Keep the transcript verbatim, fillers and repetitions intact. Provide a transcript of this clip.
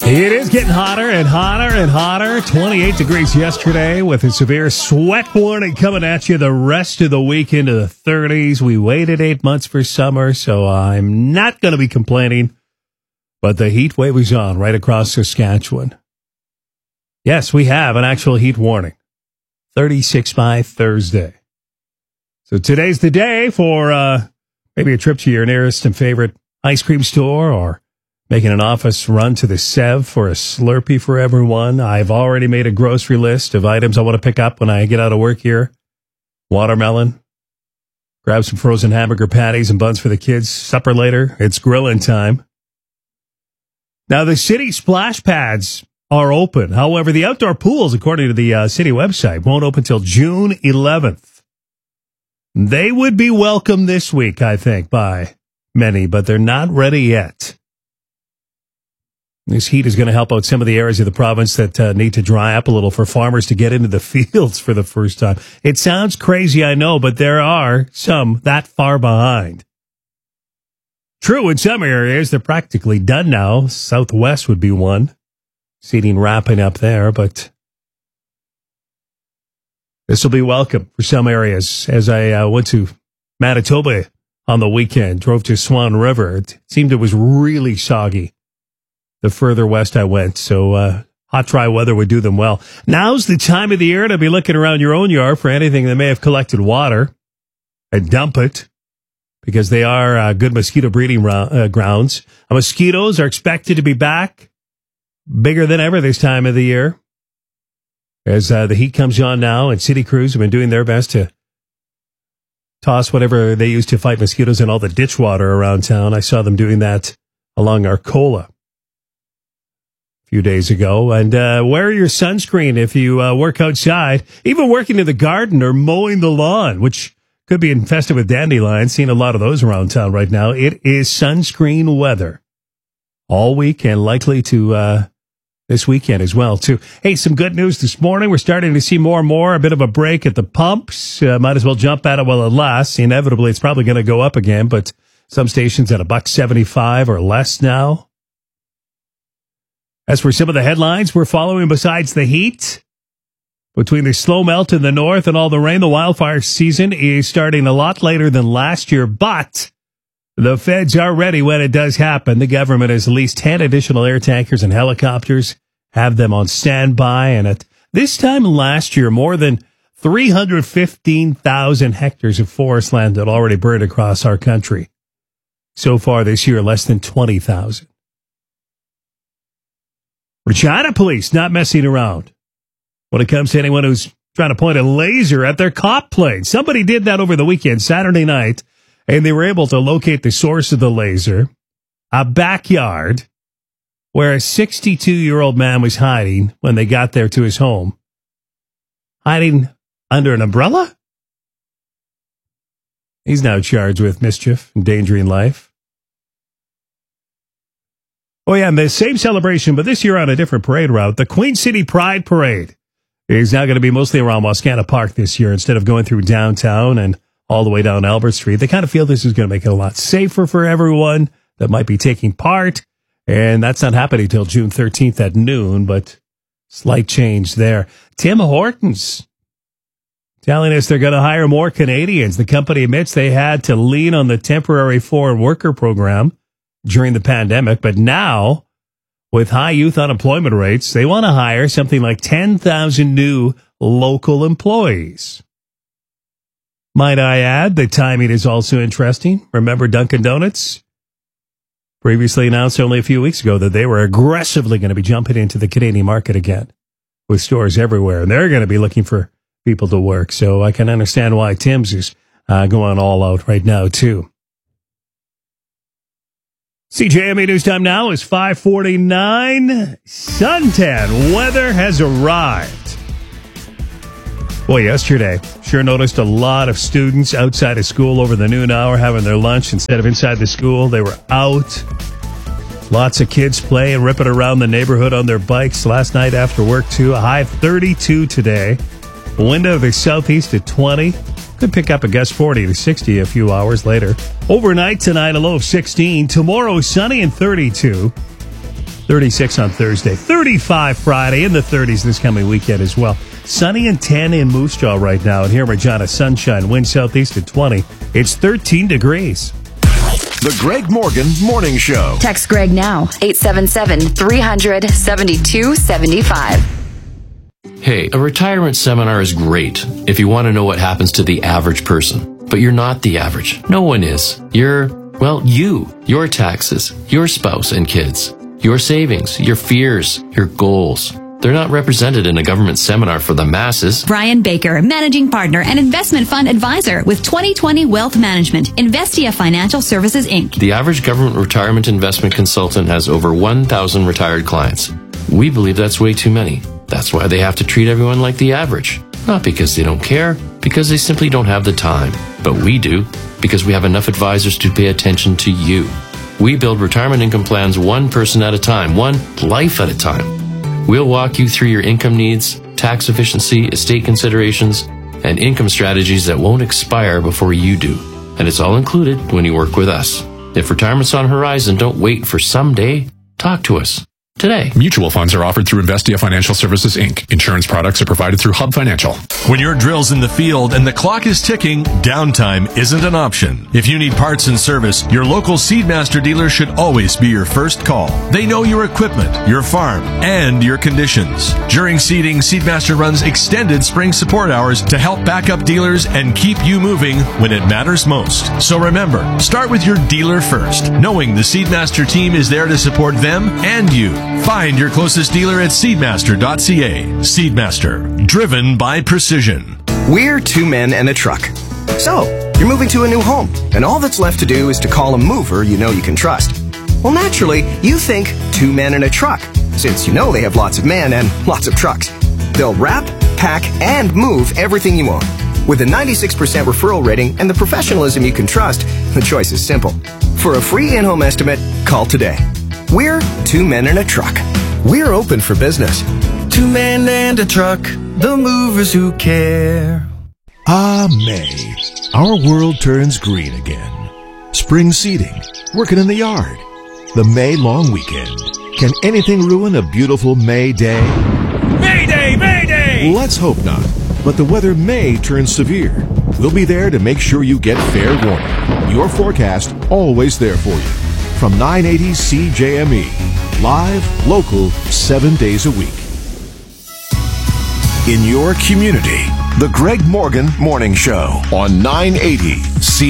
It is getting hotter and hotter and hotter. twenty-eight degrees yesterday with a severe sweat warning coming at you the rest of the week into the thirties. We waited eight months for summer, so I'm not going to be complaining. But the heat wave is on right across Saskatchewan. Yes, we have an actual heat warning. thirty-six by Thursday. So today's the day for uh, maybe a trip to your nearest and favorite ice cream store or making an office run to the Sev for a Slurpee for everyone. I've already made a grocery list of items I want to pick up when I get out of work here. Watermelon. Grab some frozen hamburger patties and buns for the kids. Supper later. It's grilling time. Now, the city splash pads are open. However, the outdoor pools, according to the uh, city website, won't open until June eleventh. They would be welcome this week, I think, by many, but they're not ready yet. This heat is going to help out some of the areas of the province that uh, need to dry up a little for farmers to get into the fields for the first time. It sounds crazy, I know, but there are some that far behind. True, in some areas, they're practically done now. Southwest would be one. Seeding wrapping up there, but this will be welcome for some areas. As I uh, went to Manitoba on the weekend, drove to Swan River, it seemed it was really soggy the further west I went, so uh, hot, dry weather would do them well. Now's the time of the year to be looking around your own yard for anything that may have collected water and dump it, because they are uh, good mosquito breeding ro- uh, grounds. Uh, mosquitoes are expected to be back bigger than ever this time of the year, as uh, the heat comes on now, and city crews have been doing their best to toss whatever they use to fight mosquitoes in all the ditch water around town. I saw them doing that along Arcola few days ago. And uh, wear your sunscreen if you uh, work outside, even working in the garden or mowing the lawn, which could be infested with dandelions. Seeing a lot of those around town right now. It is sunscreen weather all week and likely to uh, this weekend as well, too. Hey, some good news this morning. We're starting to see more and more, a bit of a break at the pumps. Uh, might as well jump at it while it lasts. Inevitably, it's probably going to go up again, but some stations at a buck seventy-five or less now. As for some of the headlines we're following besides the heat, between the slow melt in the north and all the rain, the wildfire season is starting a lot later than last year, but the feds are ready when it does happen. The government has at least ten additional air tankers and helicopters, have them on standby, and at this time last year, more than three hundred fifteen thousand hectares of forest land had already burned across our country. So far this year, less than twenty thousand. Regina police not messing around when it comes to anyone who's trying to point a laser at their cop plane. Somebody did that over the weekend, Saturday night, and they were able to locate the source of the laser, a backyard where a sixty-two-year-old man was hiding when they got there to his home. Hiding under an umbrella? He's now charged with mischief, endangering life. Oh, yeah, and the same celebration, but this year on a different parade route. The Queen City Pride Parade is now going to be mostly around Wascana Park this year instead of going through downtown and all the way down Albert Street. They kind of feel this is going to make it a lot safer for everyone that might be taking part, and that's not happening until June thirteenth at noon, but slight change there. Tim Hortons telling us they're going to hire more Canadians. The company admits they had to lean on the temporary foreign worker program during the pandemic, but now, with high youth unemployment rates, they want to hire something like ten thousand new local employees. Might I add, the timing is also interesting. Remember Dunkin' Donuts? Previously announced only a few weeks ago that they were aggressively going to be jumping into the Canadian market again with stores everywhere, and they're going to be looking for people to work. So I can understand why Tim's is uh, going all out right now, too. C J M A News Time now is five forty-nine. Suntan weather has arrived. Boy, yesterday, sure noticed a lot of students outside of school over the noon hour having their lunch instead of inside the school. They were out. Lots of kids playing, ripping around the neighborhood on their bikes last night after work, too. A high of thirty-two today. Wind of the southeast at twenty. Could pick up a gust forty to sixty a few hours later. Overnight tonight, a low of sixteen. Tomorrow, sunny and thirty-two. thirty-six on Thursday, thirty-five Friday, in the thirties this coming weekend as well. Sunny and tan in Moose Jaw right now, and here in Regina, sunshine, wind southeast at twenty. It's thirteen degrees. The Greg Morgan Morning Show. Text Greg now, eight seven seven, three hundred, seventy-two seventy-five. Hey, a retirement seminar is great if you want to know what happens to the average person. But you're not the average. No one is. You're, well, you. Your taxes, your spouse and kids, your savings, your fears, your goals. They're not represented in a government seminar for the masses. Brian Baker, Managing Partner and Investment Fund Advisor with twenty twenty Wealth Management, Investia Financial Services, Incorporated. The average government retirement investment consultant has over one thousand retired clients. We believe that's way too many. That's why they have to treat everyone like the average. Not because they don't care, because they simply don't have the time. But we do, because we have enough advisors to pay attention to you. We build retirement income plans one person at a time, one life at a time. We'll walk you through your income needs, tax efficiency, estate considerations, and income strategies that won't expire before you do. And it's all included when you work with us. If retirement's on the horizon, don't wait for someday. Talk to us today. Mutual funds are offered through Investia Financial Services, Incorporated. Insurance products are provided through Hub Financial. When your drill's in the field and the clock is ticking, downtime isn't an option. If you need parts and service, your local Seedmaster dealer should always be your first call. They know your equipment, your farm, and your conditions. During seeding, Seedmaster runs extended spring support hours to help back up dealers and keep you moving when it matters most. So remember, start with your dealer first, knowing the Seedmaster team is there to support them and you. Find your closest dealer at seedmaster dot c a. Seedmaster, driven by precision. We're two men and a truck. So, you're moving to a new home, and all that's left to do is to call a mover you know you can trust. Well, naturally, you think two men and a truck, since you know they have lots of men and lots of trucks. They'll wrap, pack, and move everything you own. With a ninety-six percent referral rating and the professionalism you can trust, the choice is simple. For a free in-home estimate, call today. We're two men and a truck. We're open for business. Two men and a truck, the movers who care. Ah, May. Our world turns green again. Spring seeding, working in the yard. The May long weekend. Can anything ruin a beautiful May day? Mayday! Mayday! Let's hope not. But the weather may turn severe. We'll be there to make sure you get fair warning. Your forecast always there for you. From nine eighty C J M E. Live, local, seven days a week. In your community, the Greg Morgan Morning Show on nine eighty C J M E.